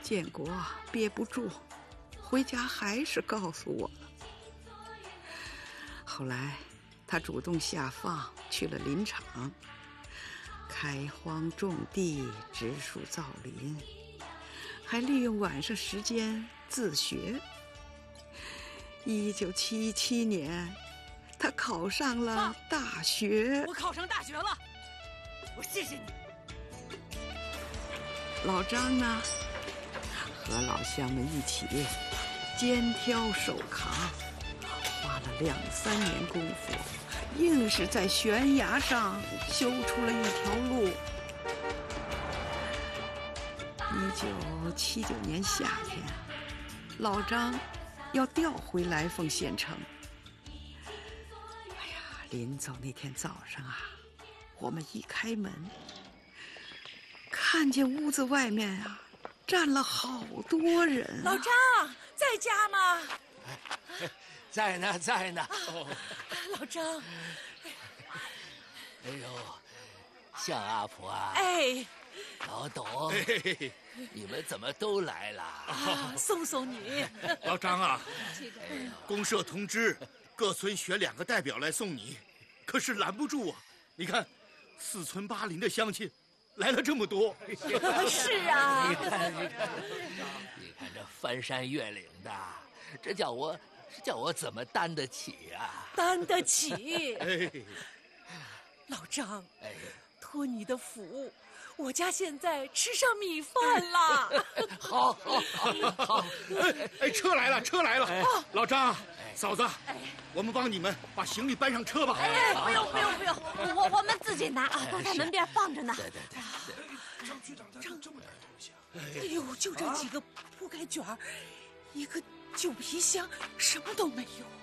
建国憋不住，回家还是告诉我了。后来他主动下放去了林场，开荒种地，植树造林，还利用晚上时间自学。1977年，他考上了大学。 我考上大学了，我谢谢你。 老张呢，和老乡们一起肩挑手扛，花了2、3年功夫，硬是在悬崖上修出了一条路。1979年夏天，老张要调回来凤县城。哎呀，临走那天早上啊，我们一开门，看见屋子外面啊站了好多人。 老张在家吗？ 在呢，在呢。 老张， 哎呦，向阿婆啊！ 哎， 老董，你们怎么都来了？ 送送你。 老张啊，公社通知各村选2个代表来送你，可是拦不住啊！你看，4村8邻的乡亲来了这么多。 是啊， 你看这翻山越岭的，这叫我怎么担得起啊？ 担得起。 哎， 老张， 哎， 托你的福，我家现在吃上米饭了。 好。 哎，车来了，车来了！老张，嫂子，我们帮你们把行李搬上车吧。 哎，不用，我们自己拿啊，都在门边放着呢。 对。 张区长这么点东西啊！ 哎呦，就这几个铺盖卷儿，一个旧皮箱，什么都没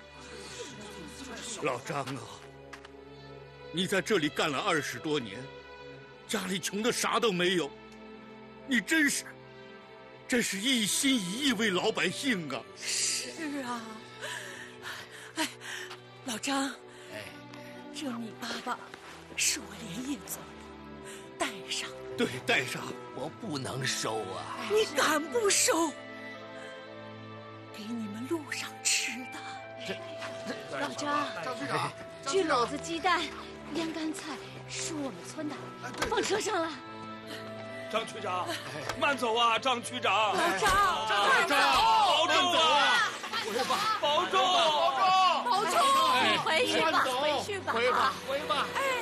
有。 老张啊，你在这里干了20多年，家里穷的啥都没有，你真是一心一意为老百姓啊！ 是啊，哎，老张，这米粑粑是我连夜做的，带上。 对，带上。 我不能收啊！ 你敢不收？给你们路上吃的。 老张， 张区长， 焗篓子、鸡蛋、腌干菜是我们村的，放车上了。 张区长，慢走啊，张区长。 老张， 慢走，保重啊！保重！ 保重！你回去吧，回去吧。 回吧。 哎。